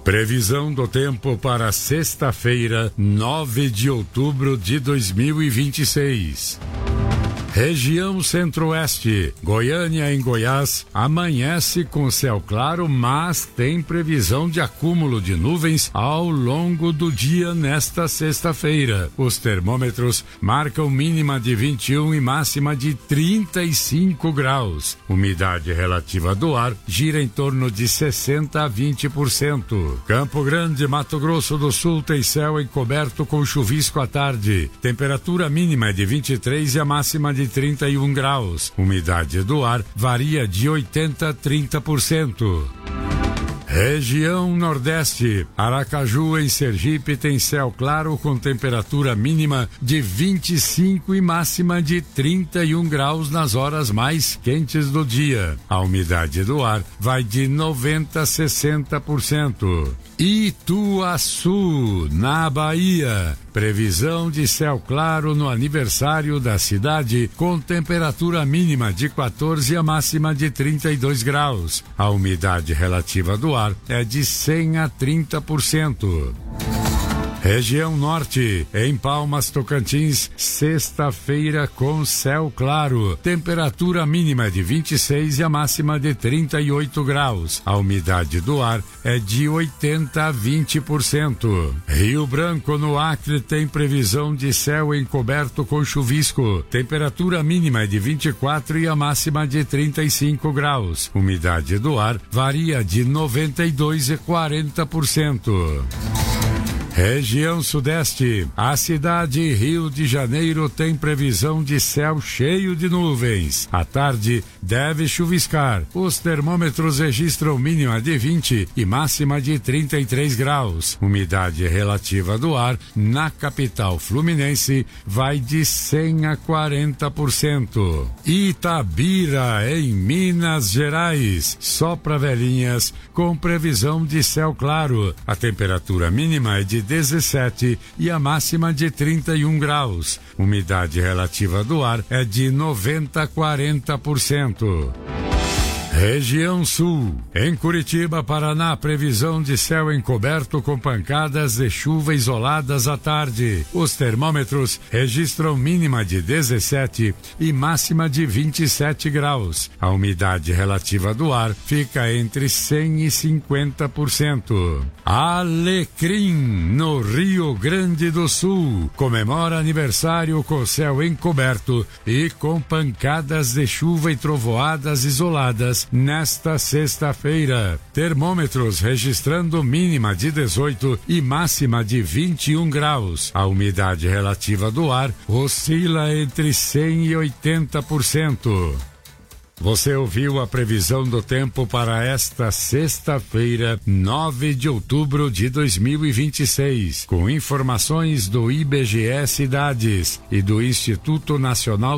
Previsão do tempo para sexta-feira, 9 de outubro de 2026. Região Centro-Oeste, Goiânia em Goiás, amanhece com céu claro, mas tem previsão de acúmulo de nuvens ao longo do dia nesta sexta-feira. Os termômetros marcam mínima de 21 e máxima de 35 graus. Umidade relativa do ar gira em torno de 60% a 20%. Campo Grande, Mato Grosso do Sul tem céu encoberto com chuvisco à tarde. Temperatura mínima é de 23 e a máxima de 31 graus. Umidade do ar varia de 80% a 30%. Região Nordeste, Aracaju em Sergipe tem céu claro com temperatura mínima de 25 e máxima de 31 graus nas horas mais quentes do dia. A umidade do ar vai de 90% a 60%. Ituaçu, na Bahia, previsão de céu claro no aniversário da cidade com temperatura mínima de 14 e a máxima de 32 graus. A umidade relativa do ar é de 100% a 30%. Região Norte, em Palmas, Tocantins, sexta-feira com céu claro. Temperatura mínima de 26 e a máxima de 38 graus. A umidade do ar é de 80% a 20%. Rio Branco, no Acre, tem previsão de céu encoberto com chuvisco. Temperatura mínima é de 24 e a máxima de 35 graus. Umidade do ar varia de 92% a 40%. Região Sudeste, a cidade Rio de Janeiro tem previsão de céu cheio de nuvens. À tarde deve chuviscar. Os termômetros registram mínima de 20 e máxima de 33 graus. Umidade relativa do ar na capital fluminense vai de 100% a 40%. Itabira, em Minas Gerais, só para velhinhas, com previsão de céu claro. A temperatura mínima é de 17 e a máxima de 31 graus. Umidade relativa do ar é de 90% a 40%. Região Sul, em Curitiba, Paraná, previsão de céu encoberto com pancadas de chuva isoladas à tarde. Os termômetros registram mínima de 17 e máxima de 27 graus. A umidade relativa do ar fica entre 100% e 50%. Alecrim, no Rio Grande do Sul, comemora aniversário com céu encoberto e com pancadas de chuva e trovoadas isoladas nesta sexta-feira. Termômetros registrando mínima de 18 e máxima de 21 graus. A umidade relativa do ar oscila entre 100% e 80%. Você ouviu a previsão do tempo para esta sexta-feira, 9 de outubro de 2026, com informações do IBGE Cidades e do Instituto Nacional